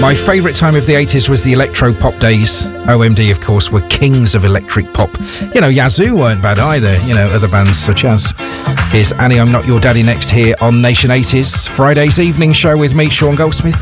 My favourite time of the 80s was the electro-pop days. OMD, of course, were kings of electric pop. You know, Yazoo weren't bad either. You know, other bands such as... Here's Annie, I'm Not Your Daddy next here on Nation 80s. Friday's evening show with me, Sean Goldsmith.